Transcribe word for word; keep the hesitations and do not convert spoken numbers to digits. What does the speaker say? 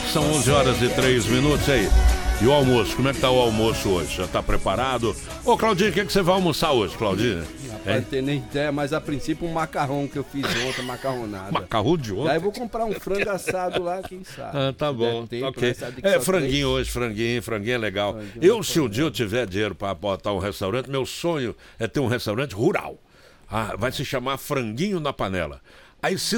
São onze horas e três minutos aí. E o almoço, como é que tá o almoço hoje? Já tá preparado? Ô, Claudinho, o que, é que você vai almoçar hoje, Claudinho? Não é? Tem nem ideia, mas a princípio um macarrão que eu fiz ontem, macarronada. Macarrão de ontem? Daí eu vou comprar um frango assado lá, quem sabe. Ah, tá bom. Tempo, ok. né? É, franguinho três. Hoje, franguinho, franguinho é legal. Franguinho eu, se um dia eu tiver dinheiro para botar um restaurante, meu sonho é ter um restaurante rural. Ah, vai se chamar Franguinho na Panela. Aí, se